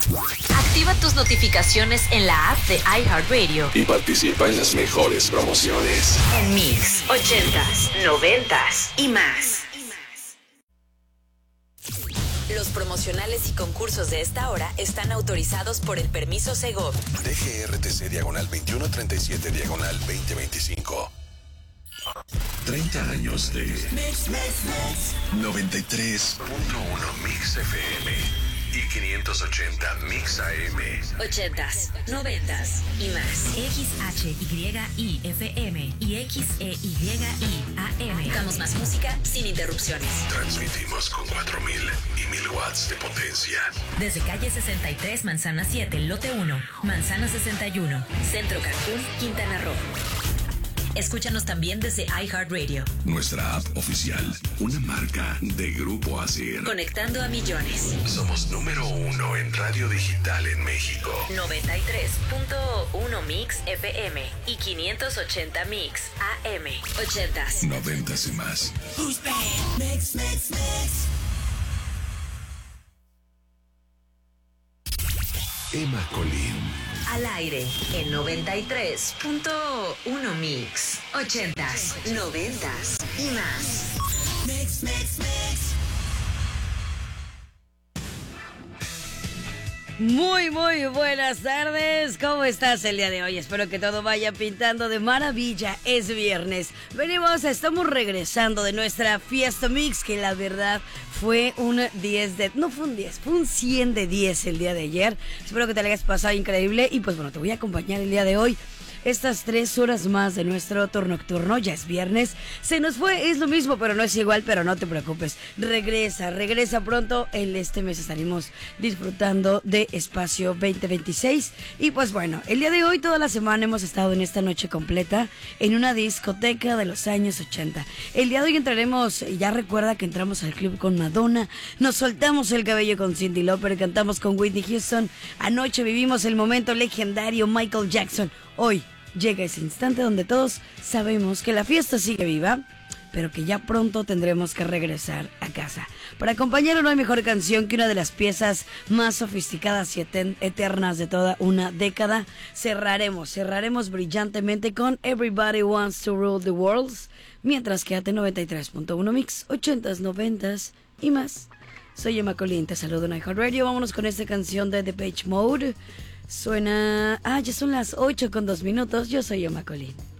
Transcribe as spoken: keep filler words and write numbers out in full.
Activa tus notificaciones en la app de iHeartRadio y participa en las mejores promociones. En Mix, ochentas, noventas y más. Los promocionales y concursos de esta hora están autorizados por el permiso Segov. D G R T C diagonal veintiuno treinta y siete diagonal veinte veinticinco. treinta años de Mix, Mix, Mix. noventa y tres punto uno Mix F M y quinientos ochenta Mix A M. ochentas, noventas y más. X H Y I F M y X E Y I A M. Damos más música sin interrupciones. Transmitimos con cuatro mil y mil watts de potencia. Desde calle sesenta y tres, manzana siete, lote uno, manzana sesenta y uno. Centro Cancún, Quintana Roo. Escúchanos también desde iHeartRadio. Nuestra app oficial, una marca de Grupo Asir. Conectando a millones. Somos número uno en radio digital en México. noventa y tres punto uno Mix F M y quinientos ochenta Mix A M. ochentas. Noventas y más. Who's bad? Mix, mix, mix. Emma Colín. Al aire en noventa y tres punto uno Mix. ochentas, noventas y más. Mix, mix, mix. Muy, muy buenas tardes. ¿Cómo estás el día de hoy? Espero que todo vaya pintando de maravilla. Es viernes. Venimos, estamos regresando de nuestra Fiesta Mix, que la verdad fue un diez de... No fue un diez, fue un cien de diez el día de ayer. Espero que te la hayas pasado increíble. Y pues bueno, te voy a acompañar el día de hoy. Estas tres horas más de nuestro tour nocturno, ya es viernes, se nos fue, es lo mismo, pero no es igual, pero no te preocupes, regresa, regresa pronto, en este mes estaremos disfrutando de Espacio veinte veintiséis, y pues bueno, el día de hoy, toda la semana hemos estado en esta noche completa, en una discoteca de los años ochenta, el día de hoy entraremos, ya recuerda que entramos al club con Madonna, nos soltamos el cabello con Cyndi Lauper, cantamos con Whitney Houston, anoche vivimos el momento legendario Michael Jackson. Hoy llega ese instante donde todos sabemos que la fiesta sigue viva, pero que ya pronto tendremos que regresar a casa. Para acompañarlo no hay mejor canción que una de las piezas más sofisticadas y eternas de toda una década. Cerraremos, cerraremos brillantemente con Everybody Wants to Rule the World, mientras quédate noventa y tres punto uno Mix, ochentas, noventas y más. Soy Emma Colín, te saludo en iHeartRadio. Vámonos con esta canción de Depeche Mode. Suena... Ah, ya son las ocho con dos minutos. Yo soy Emma Colín.